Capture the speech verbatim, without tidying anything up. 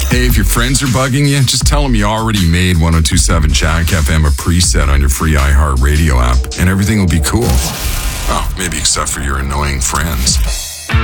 Hey, if your friends are bugging you, just tell them you already made one oh two point seven Jack F M a preset on your free iHeartRadio app, and everything will be cool. Well, maybe except for your annoying friends.